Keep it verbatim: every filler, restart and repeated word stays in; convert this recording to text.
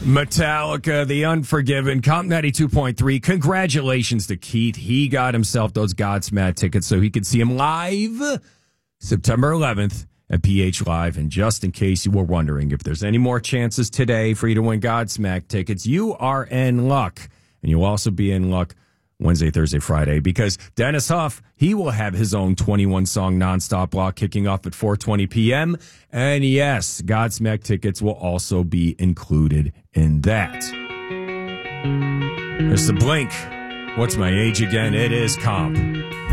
Metallica, The Unforgiven, Comp ninety-two point three. Congratulations to Keith. He got himself those Godsmack tickets so he could see him live September eleventh at P H Live. And just in case you were wondering if there's any more chances today for you to win Godsmack tickets, you are in luck. And you'll also be in luck Wednesday, Thursday, Friday, because Dennis Huff, he will have his own twenty-one song nonstop block kicking off at four twenty p.m. And yes, Godsmack tickets will also be included in that. There's the Blink. What's my age again? It is Comp.